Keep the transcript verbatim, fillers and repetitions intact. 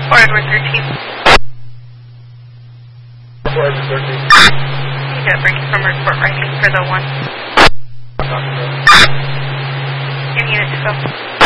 four Edward thirteen. four Edward thirteen. You got a break from report writing for the one. Your unit to go.